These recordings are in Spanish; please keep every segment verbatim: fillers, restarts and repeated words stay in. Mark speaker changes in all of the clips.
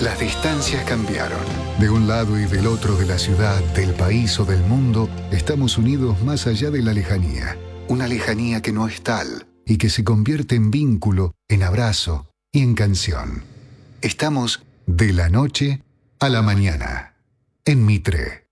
Speaker 1: Las distancias cambiaron. De un lado y del otro de la ciudad, del país o del mundo, estamos unidos más allá de la lejanía. Una lejanía que no es tal y que se convierte en vínculo, en abrazo y en canción. Estamos de la noche a la mañana, en Mitre.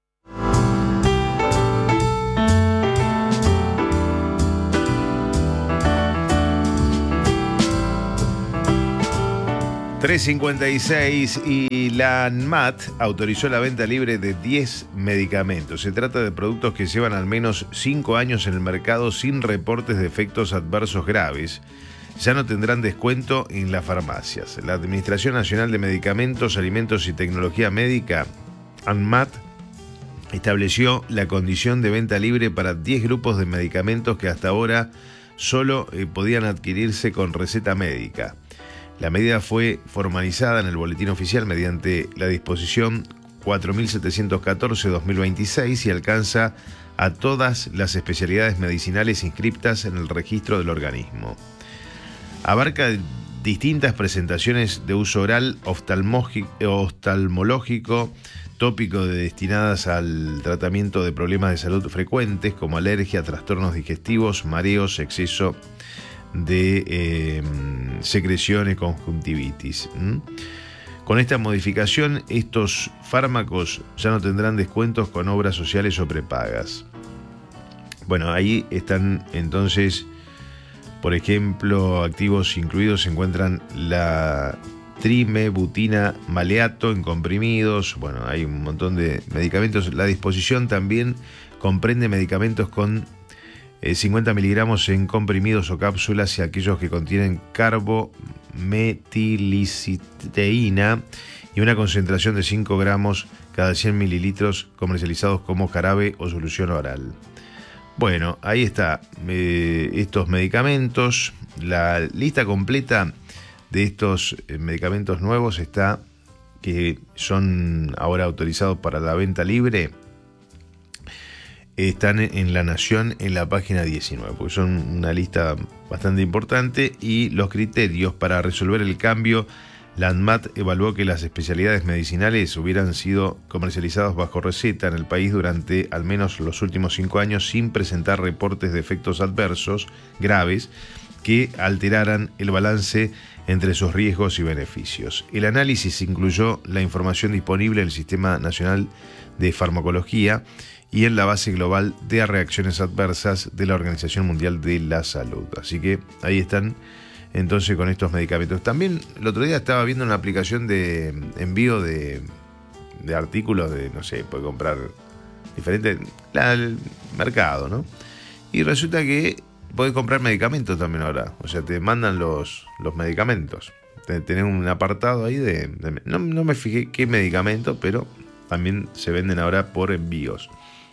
Speaker 2: tres cincuenta y seis y la ANMAT autorizó la venta libre de diez medicamentos. Se trata de productos que llevan al menos cinco años en el mercado sin reportes de efectos adversos graves. Ya no tendrán descuento en las farmacias. La Administración Nacional de Medicamentos, Alimentos y Tecnología Médica, ANMAT, estableció la condición de venta libre para diez grupos de medicamentos que hasta ahora solo eh, podían adquirirse con receta médica. La medida fue formalizada en el Boletín Oficial mediante la disposición cuatro mil setecientos catorce barra dos mil veintiséis y alcanza a todas las especialidades medicinales inscriptas en el registro del organismo. Abarca distintas presentaciones de uso oral, oftalmológico, tópico de destinadas al tratamiento de problemas de salud frecuentes como alergia, trastornos digestivos, mareos, exceso de eh, secreciones, conjuntivitis. ¿Mm? Con esta modificación, estos fármacos ya no tendrán descuentos con obras sociales o prepagas. Bueno, ahí están entonces, por ejemplo, activos incluidos se encuentran la trimebutina maleato en comprimidos. Bueno, hay un montón de medicamentos. La disposición también comprende medicamentos con cincuenta miligramos en comprimidos o cápsulas y aquellos que contienen carbometilicisteína y una concentración de cinco gramos cada cien mililitros, comercializados como jarabe o solución oral. Bueno, ahí está eh, estos medicamentos. La lista completa de estos eh, medicamentos nuevos está, que son ahora autorizados para la venta libre. Están en La Nación en la página diecinueve, porque son una lista bastante importante, y los criterios para resolver el cambio. La ANMAT evaluó que las especialidades medicinales hubieran sido comercializadas bajo receta en el país durante al menos los últimos cinco años sin presentar reportes de efectos adversos graves que alteraran el balance entre sus riesgos y beneficios. El análisis incluyó la información disponible en el Sistema Nacional de Farmacología y en la base global de reacciones adversas de la Organización Mundial de la Salud. Así que ahí están entonces con estos medicamentos. También el otro día estaba viendo una aplicación de envío de, de artículos de, no sé, puede comprar diferentes, la, el mercado, ¿no? Y resulta que podés comprar medicamentos también ahora. O sea, te mandan los, los medicamentos. Tenés un apartado ahí de... de no, no me fijé qué medicamento, pero también se venden ahora por envíos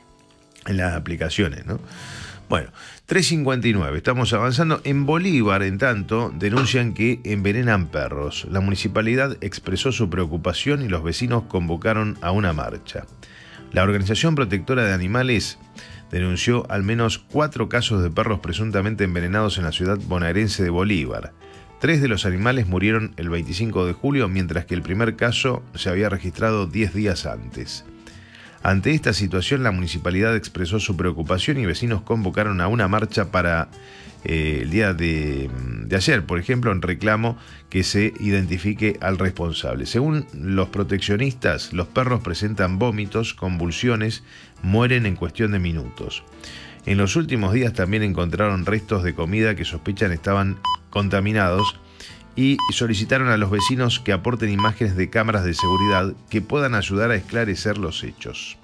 Speaker 2: en las aplicaciones, ¿no? Bueno, tres cincuenta y nueve, estamos avanzando. En Bolívar, en tanto, denuncian que envenenan perros. La municipalidad expresó su preocupación y los vecinos convocaron a una marcha. La Organización Protectora de Animales denunció al menos cuatro casos de perros presuntamente envenenados en la ciudad bonaerense de Bolívar. Tres de los animales murieron el veinticinco de julio, mientras que el primer caso se había registrado diez días antes. Ante esta situación, la municipalidad expresó su preocupación y vecinos convocaron a una marcha para eh, el día de, de ayer, por ejemplo, en reclamo que se identifique al responsable. Según los proteccionistas, los perros presentan vómitos, convulsiones, mueren en cuestión de minutos. En los últimos días también encontraron restos de comida que sospechan estaban contaminados y solicitaron a los vecinos que aporten imágenes de cámaras de seguridad que puedan ayudar a esclarecer los hechos.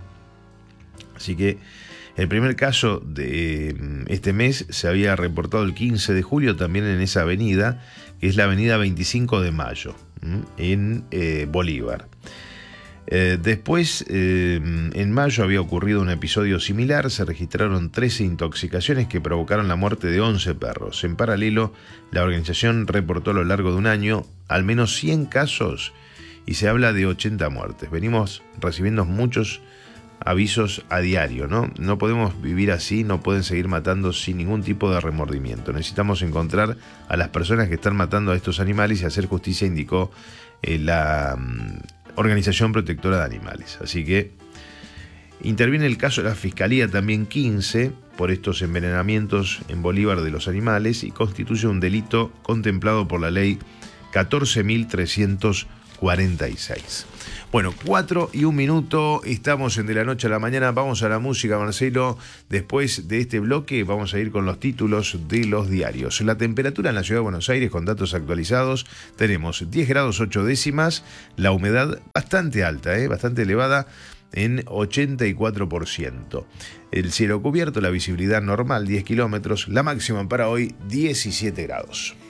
Speaker 2: Así que el primer caso de este mes se había reportado el quince de julio también en esa avenida, que es la avenida veinticinco de mayo, en eh, Bolívar. Eh, después, eh, en mayo había ocurrido un episodio similar. Se registraron trece intoxicaciones que provocaron la muerte de once perros. En paralelo, la organización reportó a lo largo de un año al menos cien casos y se habla de ochenta muertes. Venimos recibiendo muchos avisos a diario, ¿no? No podemos vivir así, no pueden seguir matando sin ningún tipo de remordimiento. Necesitamos encontrar a las personas que están matando a estos animales y hacer justicia, indicó eh, la um, Organización Protectora de Animales. Así que interviene el caso de la Fiscalía también quince por estos envenenamientos en Bolívar de los animales y constituye un delito contemplado por la ley catorce mil trescientos cuarenta y seis. Bueno, cuatro y un minuto, estamos en De la Noche a la Mañana, vamos a la música, Marcelo. Después de este bloque vamos a ir con los títulos de los diarios. La temperatura en la Ciudad de Buenos Aires, con datos actualizados, tenemos diez grados ocho décimas, la humedad bastante alta, ¿eh? bastante elevada, en ochenta y cuatro por ciento. El cielo cubierto, la visibilidad normal diez kilómetros, la máxima para hoy diecisiete grados.